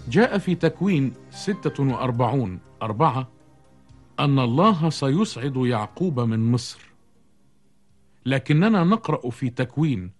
جاء في تكوين 46:4 أن الله سيصعد يعقوب من مصر، لكننا نقرأ في تكوين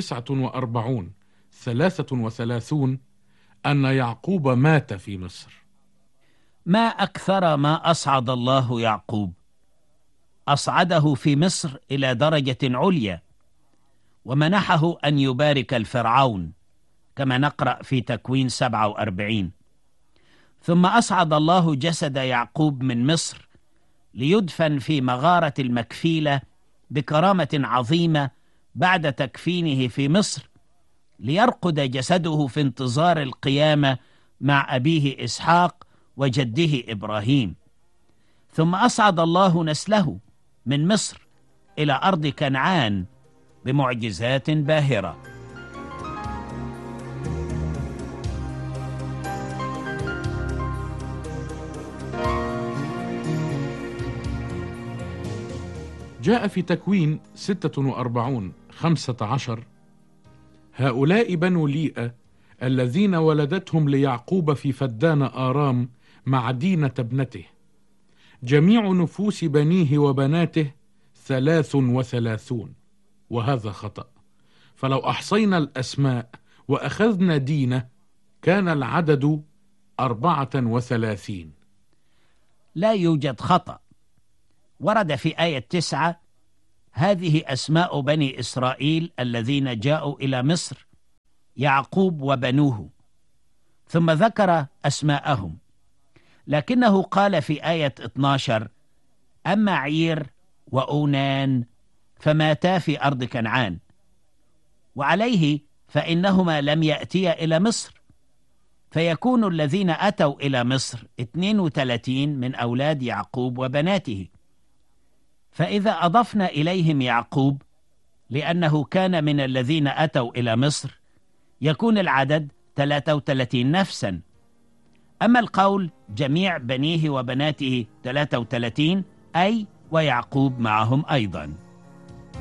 49:33 أن يعقوب مات في مصر. ما أكثر ما أصعد الله يعقوب، أصعده في مصر إلى درجة عليا، ومنحه أن يبارك الفرعون كما نقرأ في تكوين 47. ثم أصعد الله جسد يعقوب من مصر ليدفن في مغارة المكفيلة بكرامة عظيمة بعد تكفينه في مصر، ليرقد جسده في انتظار القيامة مع أبيه إسحاق وجده إبراهيم. ثم أصعد الله نسله من مصر إلى أرض كنعان بمعجزات باهرة. جاء في تكوين 46:15 هؤلاء بنو ليئة الذين ولدتهم ليعقوب في فدان آرام مع دينة ابنته، جميع نفوس بنيه وبناته 33، وهذا خطأ، فلو أحصينا الأسماء وأخذنا دينة كان العدد 34. لا يوجد خطأ. ورد في آية 9: هذه أسماء بني إسرائيل الذين جاءوا إلى مصر، يعقوب وبنوه، ثم ذكر أسماءهم. لكنه قال في آية 12: أما عير وأونان فماتا في أرض كنعان، وعليه فإنهما لم يأتيا إلى مصر، فيكون الذين أتوا إلى مصر 32 من أولاد يعقوب وبناته. فإذا أضفنا إليهم يعقوب لأنه كان من الذين أتوا إلى مصر، يكون العدد 33 نفسا. أما القول جميع بنيه وبناته 33، أي ويعقوب معهم أيضا.